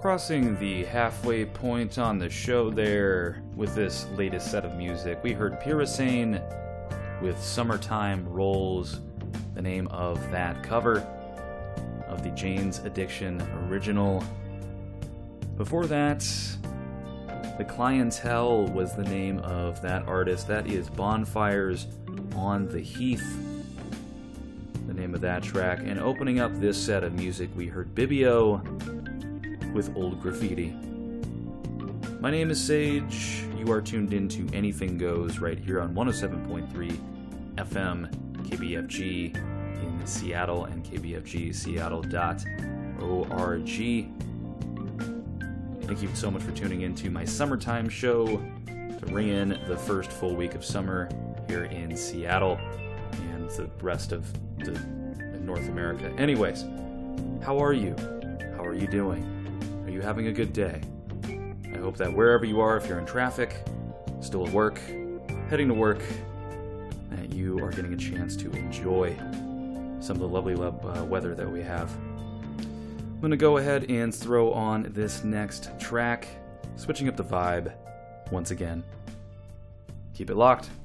Crossing the halfway point on the show there with this latest set of music. We heard Purasane with Summertime Rolls, the name of that cover of the Jane's Addiction original. Before that, The Clientele was the name of that artist. That is Bonfires on the Heath, the name of that track. And opening up this set of music, we heard Bibio with Old Graffiti. My name is Sage. You are tuned into Anything Goes right here on 107.3 FM KBFG in Seattle and kbfgseattle.org. Thank you so much for tuning in to my summertime show to ring in the first full week of summer here in Seattle and the rest of North America. Anyways, how are you? How are you doing? Are you having a good day? I hope that wherever you are, if you're in traffic, still at work, heading to work, that you are getting a chance to enjoy some of the lovely weather that we have. I'm going to go ahead and throw on this next track, switching up the vibe once again. Keep it locked.